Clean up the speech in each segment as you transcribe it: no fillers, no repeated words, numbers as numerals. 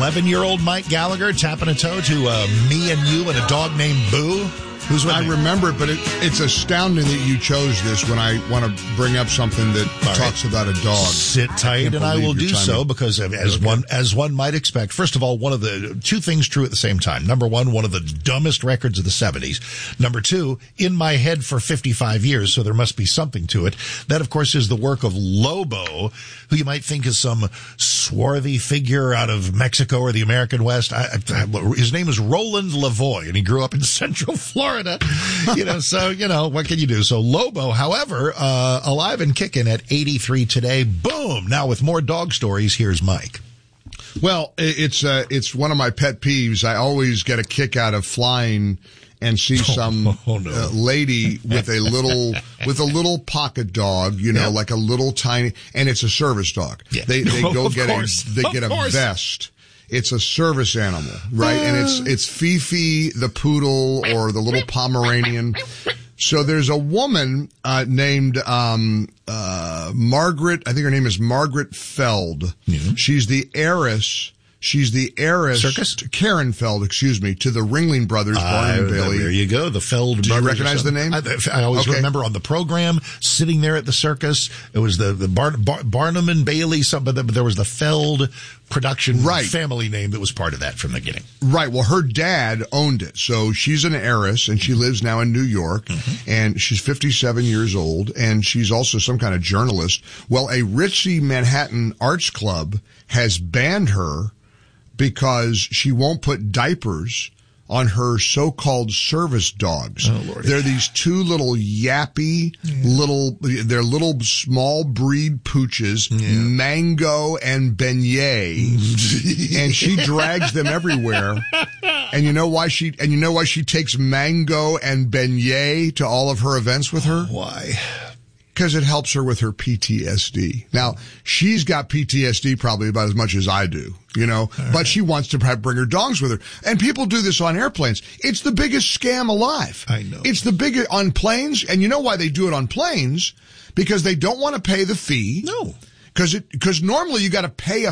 11-year-old Mike Gallagher tapping a toe to Me and You and a dog named Boo? Who's with I me? remember it, but it's astounding that you chose this when I want to bring up something that talks about a dog. Sit tight, and I will do so because as one might expect. First of all, one of the two things true at the same time. Number one of the dumbest records of the 70s. Number two, in my head for 55 years, so there must be something to it. That, of course, is the work of Lobo, who you might think is some swarthy figure out of Mexico or the American West. His name is Roland Lavoie, and he grew up in Central Florida. So, what can you do? So Lobo, however, alive and kicking at 83 today. Boom! Now with more dog stories, here's Mike. Well, it's one of my pet peeves. I always get a kick out of flying and see some lady with a little pocket dog, like a little tiny, and it's a service dog. Yeah. They go get a vest. It's a service animal, right? And it's Fifi the poodle or the little Pomeranian. So there's a woman named Margaret. I think her name is Margaret Feld. Mm-hmm. She's the heiress. Circus? Karen Feld, to the Ringling Brothers, Barnum and Bailey. There you go, the Feld Did brothers. You recognize the name? I always remember on the program, sitting there at the circus, it was the Barnum and Bailey, but there was the Feld production family name that was part of that from the beginning. Right, well, her dad owned it, so she's an heiress, and she lives now in New York, and she's 57 years old, and she's also some kind of journalist. Well, a ritzy Manhattan arts club has banned her because she won't put diapers on her so-called service dogs. Oh, Lord. They're these two little yappy, they're little small breed pooches, Mango and Beignet, and she drags them everywhere. And you know why she takes Mango and Beignet to all of her events with her? Why? Because it helps her with her PTSD. Now, she's got PTSD probably about as much as I do, but she wants to bring her dogs with her. And people do this on airplanes. It's the biggest scam alive. I know. It's the biggest on planes. And you know why they do it on planes? Because they don't want to pay the fee. No. Because normally you got to pay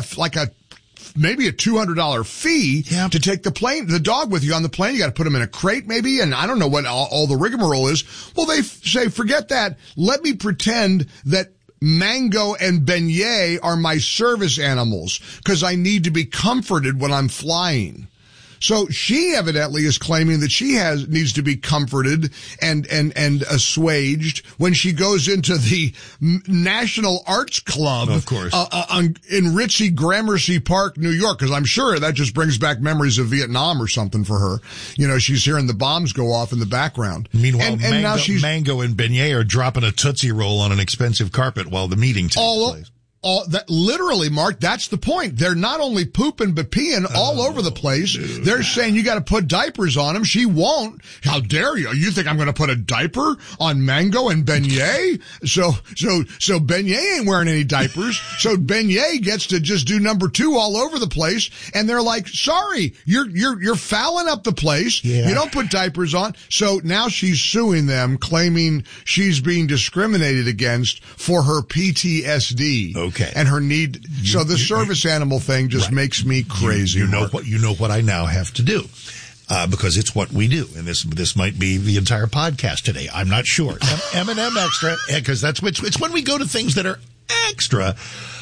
maybe a $200 fee to take the dog with you on the plane. You got to put him in a crate maybe, and I don't know what all the rigmarole is. Well, they say, forget that. Let me pretend that Mango and Beignet are my service animals because I need to be comforted when I'm flying. So she evidently is claiming that she needs to be comforted and assuaged when she goes into the National Arts Club, of course, in ritzy Gramercy Park, New York, because I'm sure that just brings back memories of Vietnam or something for her. She's hearing the bombs go off in the background. Meanwhile, Mango and Beignet are dropping a Tootsie Roll on an expensive carpet while the meeting takes place. Literally, Mark, that's the point. They're not only pooping but peeing all over the place. Dude. They're saying you got to put diapers on them. She won't. How dare you? You think I'm going to put a diaper on Mango and Beignet? So Beignet ain't wearing any diapers. So Beignet gets to just do number two all over the place. And they're like, sorry, you're fouling up the place. Yeah. You don't put diapers on. So now she's suing them, claiming she's being discriminated against for her PTSD. Okay. And her need. So the service animal thing just makes me crazy. You know what I now have to do. Because it's what we do. And this might be the entire podcast today. I'm not sure. M&M Extra, because it's when we go to things that are extra.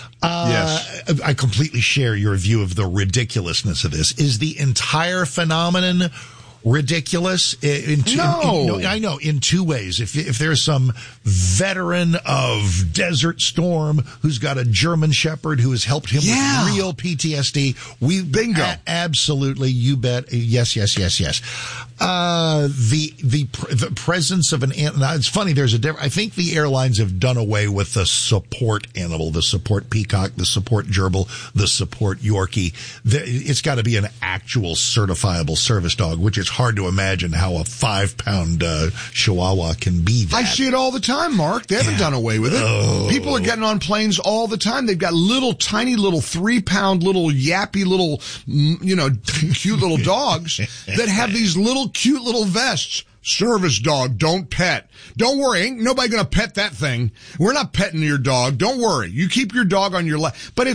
Yes. I completely share your view of the ridiculousness of this. Is the entire phenomenon ridiculous? I know, in two ways. If there's some veteran of Desert Storm who's got a German Shepherd who has helped him with real PTSD, bingo. Absolutely, you bet. Yes. The presence of an animal. It's funny. There's a difference. I think the airlines have done away with the support animal, the support peacock, the support gerbil, the support Yorkie. It's got to be an actual certifiable service dog, which is hard to imagine how a 5-pound Chihuahua can be that. I see it all the time, Mark. They haven't done away with it. Oh. People are getting on planes all the time. They've got tiny little 3-pound little yappy little, cute little dogs that have these cute little vests. Service dog, don't pet. Don't worry, ain't nobody gonna pet that thing. We're not petting your dog. Don't worry. You keep your dog on your lap. But